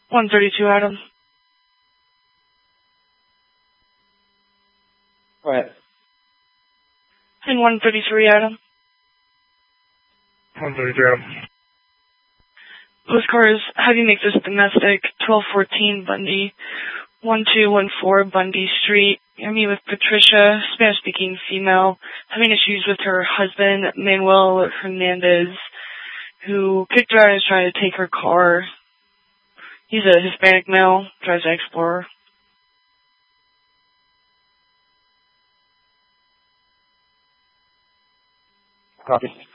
132, Adam. What? And 133, Adam. 132, Adam. Postcard is, how do you make this domestic? 1214 Bundy, 1214 Bundy Street. I meet with Patricia, Spanish-speaking female, having issues with her husband, Manuel Hernandez, who kicked her out and is trying to take her car. He's a Hispanic male, drives an Explorer. Copy.